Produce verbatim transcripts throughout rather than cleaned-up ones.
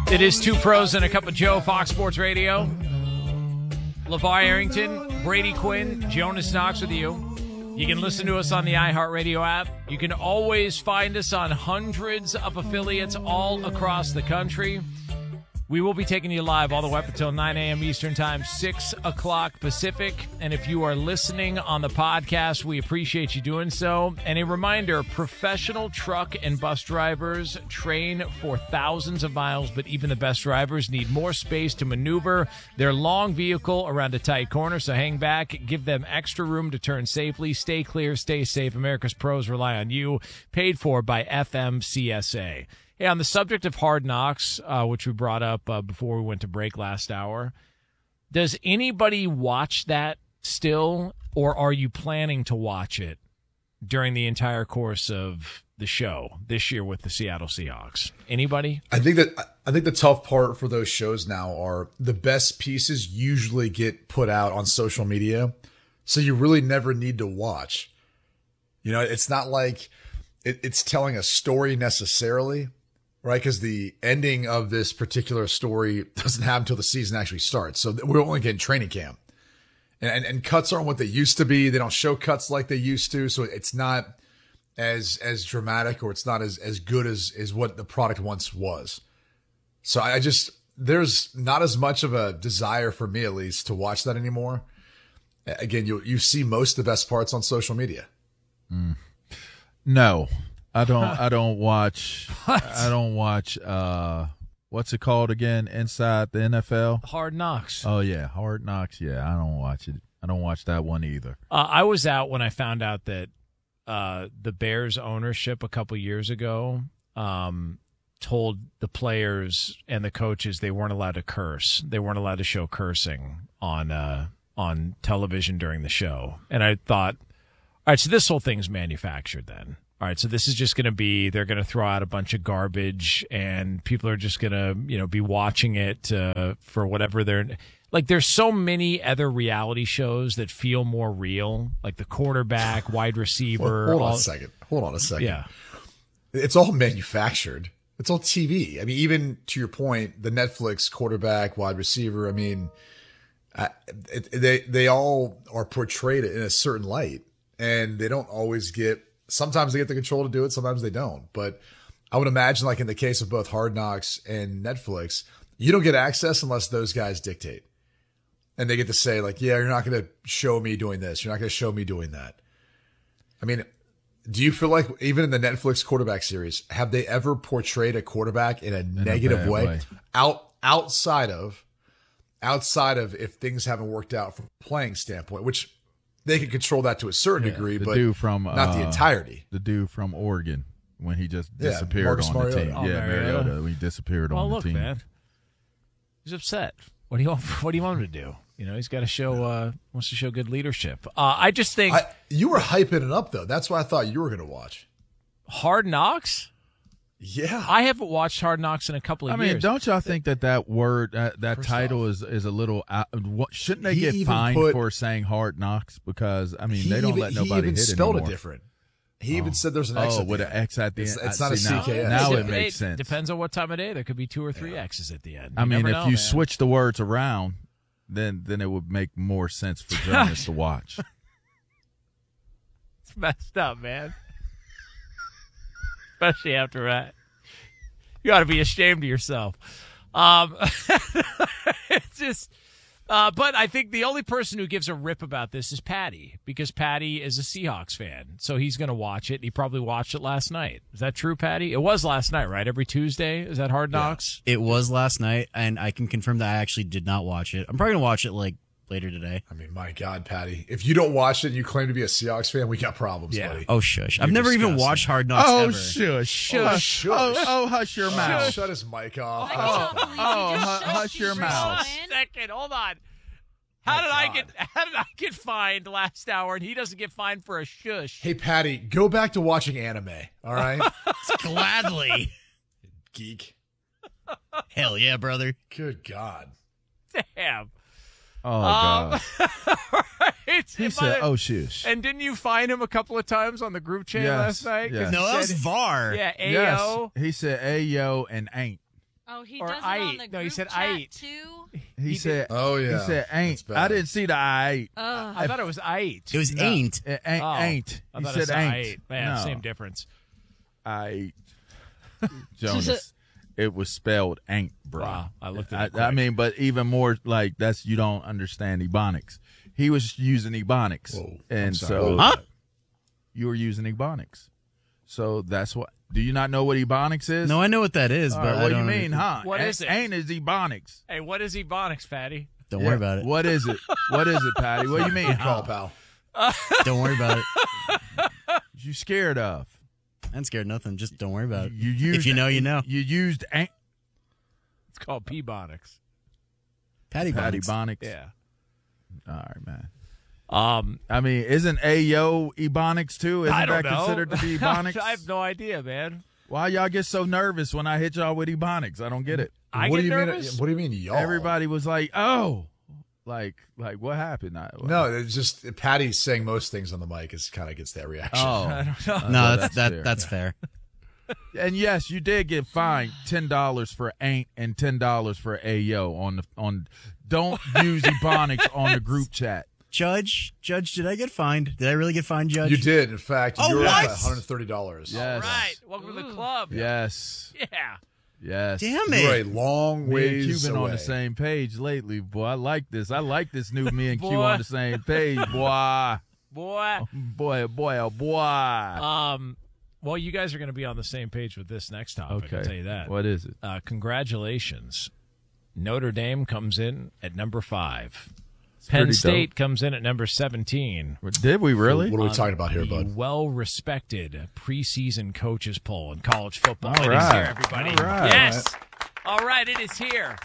It is Two Pros and a Cup of Joe, Fox Sports Radio. LeVar Arrington, Brady Quinn, Jonas Knox with you. You can listen to us on the iHeartRadio app. You can always find us on hundreds of affiliates all across the country. We will be taking you live all the way up until nine a.m. Eastern Time, six o'clock Pacific. And if you are listening on the podcast, we appreciate you doing so. And a reminder, professional truck and bus drivers train for thousands of miles, but even the best drivers need more space to maneuver their long vehicle around a tight corner. So hang back, give them extra room to turn safely. Stay clear, stay safe. America's pros rely on you. Paid for by F M C S A. Hey, on the subject of Hard Knocks, uh, which we brought up uh, before we went to break last hour, does anybody watch that still, or are you planning to watch it during the entire course of the show this year with the Seattle Seahawks? Anybody? I think that I think the tough part for those shows now are the best pieces usually get put out on social media, so you really never need to watch. You know, it's not like it, it's telling a story necessarily. Right, because the ending of this particular story doesn't happen until the season actually starts. So we're only getting training camp. And, and and cuts aren't what they used to be. They don't show cuts like they used to. So it's not as as dramatic, or it's not as, as good as, as what the product once was. So I just, there's not as much of a desire for me, at least, to watch that anymore. Again, you you see most of the best parts on social media. Mm. No. I don't. I don't watch. What? I don't watch. Uh, what's it called again? Inside the N F L. Hard Knocks. Oh yeah, Hard Knocks. Yeah, I don't watch it. I don't watch that one either. Uh, I was out when I found out that uh, the Bears ownership a couple years ago um, told the players and the coaches they weren't allowed to curse. They weren't allowed to show cursing on uh, on television during the show. And I thought, all right, so this whole thing's manufactured then. All right, so this is just going to be, they're going to throw out a bunch of garbage and people are just going to, you know, be watching it uh, for whatever they're, like there's so many other reality shows that feel more real, like the quarterback, wide receiver. Hold, hold all, on a second. Hold on a second. Yeah. It's all manufactured. It's all T V. I mean, even to your point, the Netflix quarterback, wide receiver, I mean, uh, it, they, they all are portrayed in a certain light, and they don't always get, sometimes they get the control to do it, sometimes they don't. But I would imagine, like in the case of both Hard Knocks and Netflix, you don't get access unless those guys dictate. And they get to say, like, yeah, you're not going to show me doing this. You're not going to show me doing that. I mean, do you feel like even in the Netflix quarterback series, have they ever portrayed a quarterback in a in negative a way? way? Out outside of outside of if things haven't worked out from a playing standpoint, which they can control that to a certain yeah, degree, the but dude from, not uh, the entirety. The dude from Oregon when he just yeah, disappeared Marcus on Mariota. the team. Oh, yeah, Mariota. Mariota. When he disappeared well, on look, the team. man, he's upset. What do you want? What do you want him to do? You know, he's got to show uh, wants to show good leadership. Uh, I just think I, you were hyping it up though. That's why I thought you were going to watch Hard Knocks. Yeah, I haven't watched Hard Knocks in a couple of I mean, years. don't y'all think that that word, uh, that First title off, is is a little? Out, what, shouldn't they he get even fined put- for saying Hard Knocks? Because I mean, he they don't even, let he nobody even hit spelled anymore. it different. He even said there's an X. Oh, at with the an end. X at the It's, end. it's I not a see, now, C K S. Now It- it makes sense. Depends on what time of day. There could be two or three Yeah. X's at the end. I You mean, never if know, you man. switch the words around, then then it would make more sense for journalists to watch. It's messed up, man. Especially after that. You ought to be ashamed of yourself. Um, it's just, uh, but I think the only person who gives a rip about this is Patty, because Patty is a Seahawks fan. So he's going to watch it. He probably watched it last night. Is that true, Patty? It was last night, right? Every Tuesday? Is that Hard Knocks? It was last night, and I can confirm that I actually did not watch it. I'm probably going to watch it like later today. I mean, my God, Patty, if you don't watch it and you claim to be a Seahawks fan, we got problems, Yeah. buddy. Oh, shush. You're I've never even disgusting. watched Hard Knocks Oh, ever. shush, Shush. Shush. Oh, oh, hush your Oh, mouth. shut his mic off. I That's can't fine. believe Oh, you just hu- shut hush your your mouth. mouth. Second, hold on. How My did I God. get? How did I get fined last hour, and he doesn't get fined for a shush? Hey, Patty, go back to watching anime, all right? Gladly. Geek. Hell yeah, brother. Good God. Damn. Oh, Um, God. right. He Am said, I- oh, shush. And didn't you find him a couple of times on the group chat Yes, last night? 'Cause yes. he No, that was said- V A R. Yeah, Yes. Ayo. He said, Ayo and ain't. Oh, he Or does it I on ate. the No, he group said chat I ate. too. He, He said, Oh, yeah. He said, ain't. That's bad. I didn't see the I ain't. Ugh. I thought it was I ate. It was No. ain't. It ain't. Oh, ain't. I He thought it said ain't. I ate. Yeah, no. same difference. I ate. Jonas. It was spelled ain't, bro. Wow, I looked at I, it quick. I mean, but even more like that's you don't understand Ebonics. He was using Ebonics, Whoa, and I'm sorry. so Huh? you were using Ebonics. So that's what. Do you not know what Ebonics is? No, I know what that is, All but right, I what do you don't mean, huh? What A- is it? Ain't is Ebonics. Hey, what is Ebonics, Patty? Don't Yeah. worry about it. What is it? What is it, Patty? What do you mean, Good call, huh? pal. Don't worry about it. You scared of? I ain't scared of nothing. Just don't worry about it. You used. If you know, you know. You used ain't. It's called P-Bonics. Patty Patty Bonics. Bonics. Yeah. All right, man. Um, I mean, isn't Ayo Ebonics too? Isn't I don't that know. considered to be Ebonics? I have no idea, man. Why y'all get so nervous when I hit y'all with Ebonics? I don't get it. I what get do you nervous. mean? What do you mean, y'all? Everybody was like, "Oh, like, like what happened?" I, No, it's just Patty saying most things on the mic is kind of gets that reaction. Oh, I don't know. Uh, No, well, that's, fair. that that's fair. And yes, you did get fined ten dollars for ain't and ten dollars for Ayo on the on. Don't use Ebonics on the group chat. Judge, Judge, did I get fined? Did I really get fined, Judge? You did, in fact. Oh, you were what? up at one hundred thirty dollars. Yes. All right. Welcome to the club. Yes, Yeah. yes. Damn You were a it. long Me and Q ways been away. on the same page lately, boy. I like this. I like this new me and Q Boy. on the same page, boy. Boy. Boy, boy, oh boy. Um. Well, you guys are going to be on the same page with this next topic. Okay. I'll tell you that. What is it? Uh, congratulations. Notre Dame comes in at number five. Penn pretty State dope. comes in at number seventeen. Did we really? What are we talking about here, The bud? well-respected preseason coaches poll in college football. All It is right. here, everybody. All right. Yes. All right, it is here.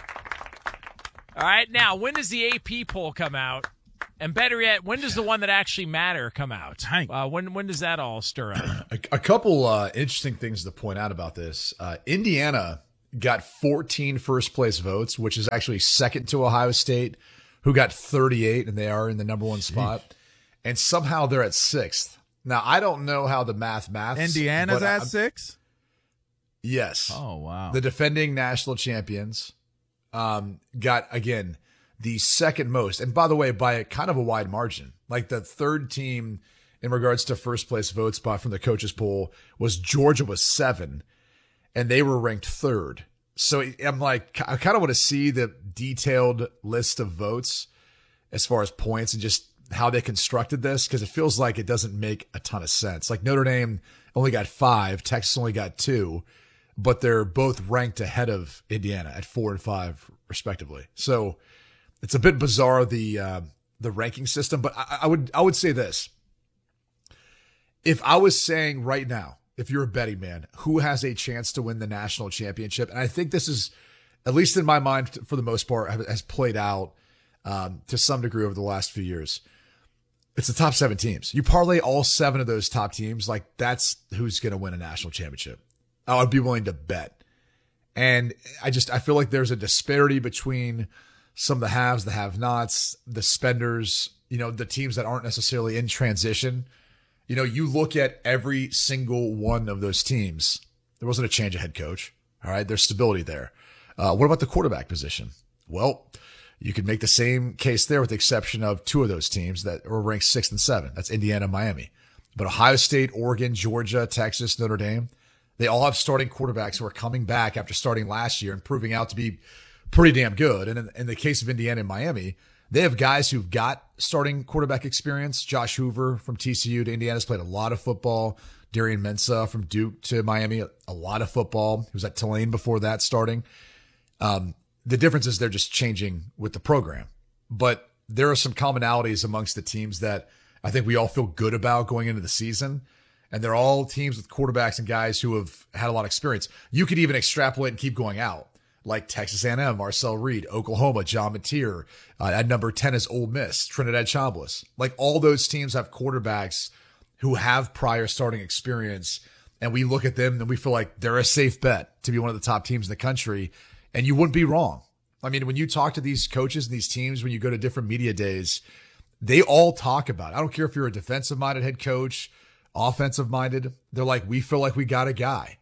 All right, now, when does the A P poll come out? And better yet, when does the one that actually matter come out? Hank. Uh, when when does that all stir up? A, a couple uh, interesting things to point out about this. Uh, Indiana got fourteen first place votes, which is actually second to Ohio State, who got thirty-eight, and they are in the number one spot. And somehow they're at sixth. Now, I don't know how the math maths. Indiana's but at I'm- six? Yes. Oh, wow. The defending national champions um, got, again, the second most. And by the way, by a kind of a wide margin. Like the third team in regards to first place vote spot from the coaches poll was Georgia was seven, and they were ranked third. So I'm like, I kind of want to see the detailed list of votes as far as points and just how they constructed this, because it feels like it doesn't make a ton of sense. Like Notre Dame only got five, Texas only got two, but they're both ranked ahead of Indiana at four and five respectively. So it's a bit bizarre, the uh, the ranking system. But I, I would I would say this: if I was saying right now, if you're a betting man, who has a chance to win the national championship, and I think this is, at least in my mind, for the most part, has played out um, to some degree over the last few years. It's the top seven teams. You parlay all seven of those top teams, like that's who's going to win a national championship. I would be willing to bet. And I just, I feel like there's a disparity between some of the haves, the have-nots, the spenders, you know, the teams that aren't necessarily in transition. You know, you look at every single one of those teams. There wasn't a change of head coach. All right. There's stability there. Uh, what about the quarterback position? Well, you could make the same case there with the exception of two of those teams that were ranked sixth and seventh. That's Indiana and Miami. But Ohio State, Oregon, Georgia, Texas, Notre Dame, they all have starting quarterbacks who are coming back after starting last year and proving out to be pretty damn good. And in, in the case of Indiana and Miami, they have guys who've got starting quarterback experience. Josh Hoover from T C U to Indiana's played a lot of football. Darian Mensah from Duke to Miami, a lot of football. He was at Tulane before that starting. Um, the difference is they're just changing with the program. But there are some commonalities amongst the teams that I think we all feel good about going into the season. And they're all teams with quarterbacks and guys who have had a lot of experience. You could even extrapolate and keep going out. Like Texas A and M, Marcel Reed, Oklahoma, John Mateer. Uh, at number ten is Ole Miss, Trinidad Chambliss. Like all those teams have quarterbacks who have prior starting experience. And we look at them and we feel like they're a safe bet to be one of the top teams in the country. And you wouldn't be wrong. I mean, when you talk to these coaches and these teams, when you go to different media days, they all talk about it. I don't care if you're a defensive minded head coach, offensive minded. They're like, we feel like we got a guy.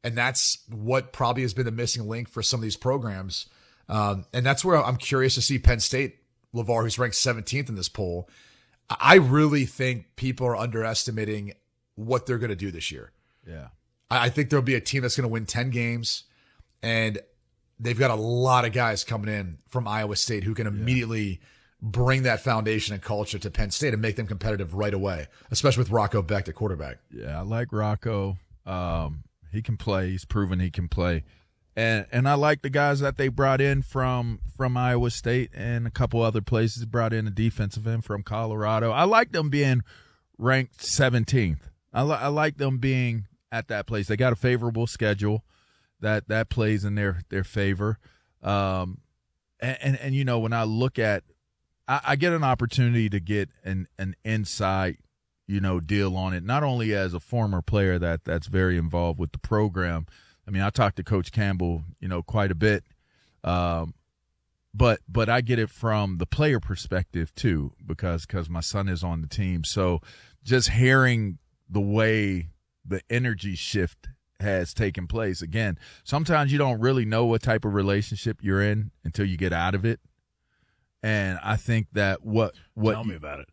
And that's what probably has been the missing link for some of these programs. Um, and that's where I'm curious to see Penn State, LeVar, who's ranked seventeenth in this poll. I really think people are underestimating what they're going to do this year. Yeah. I think there'll be a team that's going to win ten games, and they've got a lot of guys coming in from Iowa State who can immediately bring that foundation and culture to Penn State and make them competitive right away, especially with Rocco Becht at quarterback. Yeah, I like Rocco. Um, he can play. He's proven he can play. And and I like the guys that they brought in from from Iowa State and a couple other places. Brought in a defensive end from Colorado. I like them being ranked seventeenth. I, li- I like them being at that place. They got a favorable schedule that that plays in their their favor. Um, and, and and you know, when I look at, I, I get an opportunity to get an an insight, you know, deal on it. Not only as a former player that that's very involved with the program. I mean, I talked to Coach Campbell, you know, quite a bit, um, but but I get it from the player perspective too, because because my son is on the team. So just hearing the way the energy shift has taken place. Again, sometimes you don't really know what type of relationship you're in until you get out of it. And I think that what what Tell you, me about it.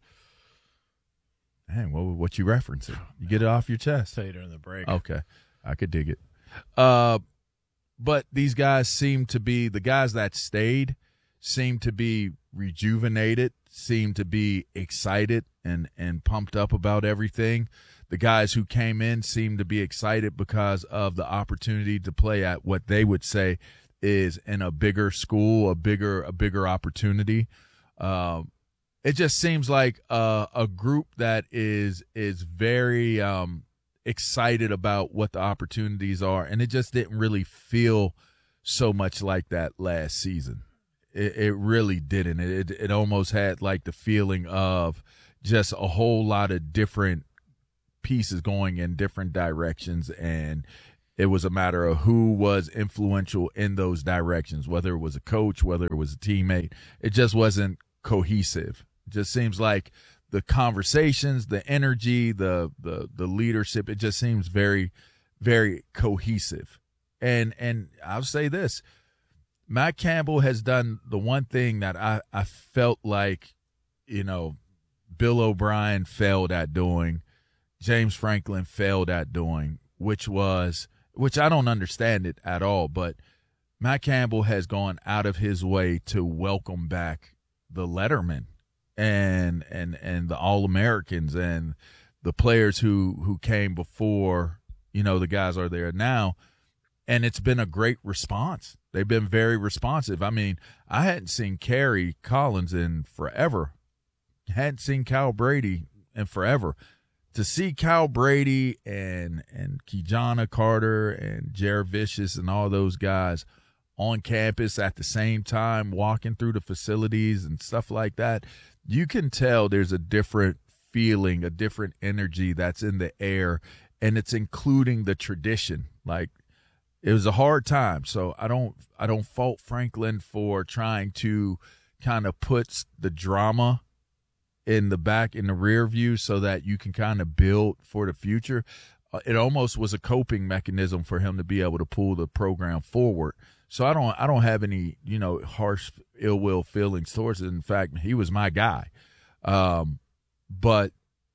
Man, what what you referencing? You get it off your chest. Say during the break. Okay, I could dig it. Uh, but these guys seem to be, the guys that stayed seem to be rejuvenated, seem to be excited and, and pumped up about everything. The guys who came in seem to be excited because of the opportunity to play at what they would say is in a bigger school, a bigger, a bigger opportunity. Um, it just seems like a, a group that is, is very, um, excited about what the opportunities are, and it just didn't really feel so much like that last season. It, it really didn't. It, it almost had like the feeling of just a whole lot of different pieces going in different directions, and it was a matter of who was influential in those directions, whether it was a coach, whether it was a teammate. It just wasn't cohesive. It just seems like the conversations, the energy, the, the, the leadership, it just seems very, very cohesive. And, and I'll say this, Matt Campbell has done the one thing that I, I felt like, you know, Bill O'Brien failed at doing, James Franklin failed at doing, which was, which I don't understand it at all, but Matt Campbell has gone out of his way to welcome back the Letterman and and and the All-Americans and the players who who came before, you know, the guys are there now, and it's been a great response. They've been very responsive. I mean, I hadn't seen Kerry Collins in forever, hadn't seen Cal Brady in forever. To see Cal Brady and and Kijana Carter and Jared Vicious and all those guys on campus at the same time, walking through the facilities and stuff like that, you can tell there's a different feeling, a different energy that's in the air, and it's including the tradition. Like, it was a hard time, so I don't I don't fault Franklin for trying to kind of put the drama in the back, in the rear view, so that you can kind of build for the future. Uh, it almost was a coping mechanism for him to be able to pull the program forward. So I don't I don't have any, you know, harsh ill will feelings towards it. In fact, he was my guy. Um, but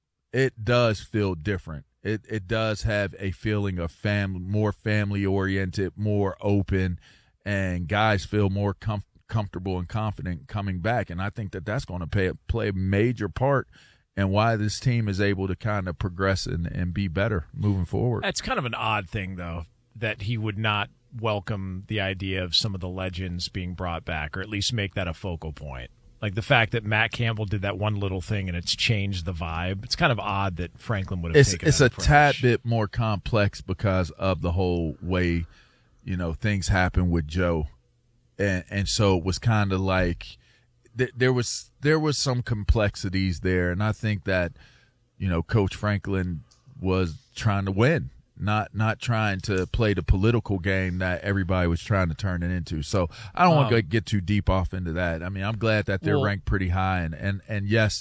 it does feel different. It it does have a feeling of family, more family oriented, more open, and guys feel more com- comfortable and confident coming back. And I think that that's going to play, play a major part in why this team is able to kind of progress and, and be better moving forward. That's kind of an odd thing, though, that he would not welcome the idea of some of the legends being brought back, or at least make that a focal point. Like the fact that Matt Campbell did that one little thing and it's changed the vibe. It's kind of odd that Franklin would have it's, taken It's that a approach. tad bit more complex because of the whole way, you know, things happen with Joe. And, and so it was kind of like th- there was there was some complexities there. And I think that, you know, Coach Franklin was trying to win. Not not trying to play the political game that everybody was trying to turn it into. So I don't um, want to get too deep off into that. I mean, I'm glad that they're well, ranked pretty high. And, and, and yes,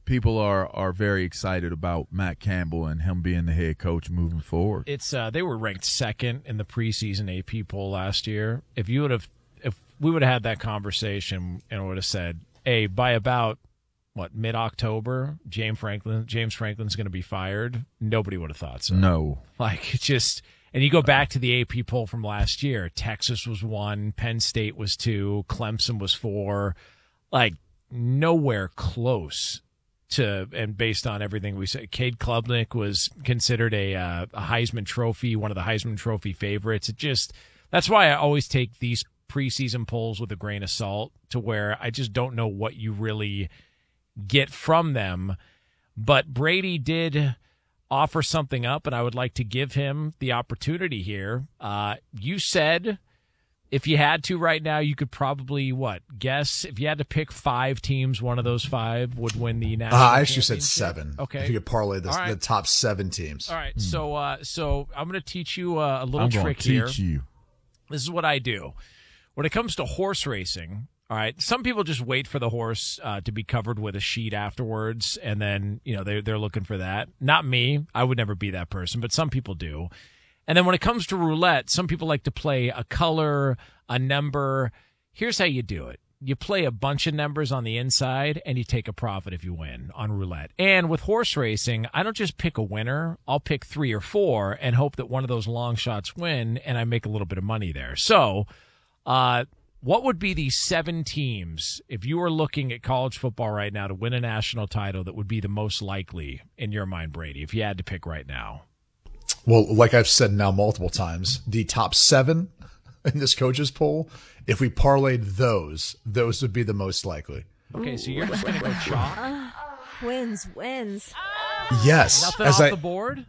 people are, are very excited about Matt Campbell and him being the head coach moving forward. It's uh, they were ranked second in the preseason A P poll last year. If you would have, if we would have had that conversation and would have said, "Hey, by about what mid-October, James Franklin, James Franklin's going to be fired," nobody would have thought so. No, like it's just. And you go back to the A P poll from last year. Texas was one, Penn State was two, Clemson was four. Like nowhere close to, and based on everything we said, Cade Klubnik was considered a, uh, a Heisman Trophy, one of the Heisman Trophy favorites. It just, that's why I always take these preseason polls with a grain of salt, to where I just don't know what you really get from them. But Brady did offer something up, and I would like to give him the opportunity here. Uh, you said if you had to right now, you could probably, what, guess, if you had to pick five teams, one of those five would win the national uh, I actually said championship? seven. Okay. If you could parlay this, right. the top seven teams. All right, so uh, so I'm going to teach you uh, a little I'm trick gonna here. teach you. This is what I do. When it comes to horse racing, all right, some people just wait for the horse uh, to be covered with a sheet afterwards, and then, you know, they're, they're looking for that. Not me. I would never be that person, but some people do. And then when it comes to roulette, some people like to play a color, a number. Here's how you do it. You play a bunch of numbers on the inside, and you take a profit if you win on roulette. And with horse racing, I don't just pick a winner. I'll pick three or four and hope that one of those long shots win, and I make a little bit of money there. So, uh, what would be the seven teams, if you were looking at college football right now to win a national title, that would be the most likely in your mind, Brady, if you had to pick right now? Well, like I've said now multiple times, the top seven in this coaches poll, if we parlayed those, those would be the most likely. Okay, so you're just going to go chalk? Uh, wins, wins. Yes. Nothing as off I, the board?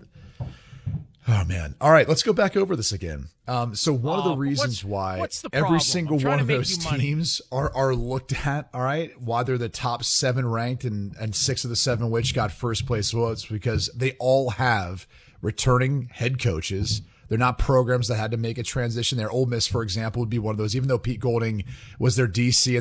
Oh, man. All right, let's go back over this again. Um, so one Oh, of the but reasons what's- why what's the problem? every I'm single trying one to of make those you money. teams are, are looked at, all right, why they're the top seven ranked and, and six of the seven which got first place votes, because they all have returning head coaches. They're not programs that had to make a transition there. Ole Miss, for example, would be one of those, even though Pete Golding was their D C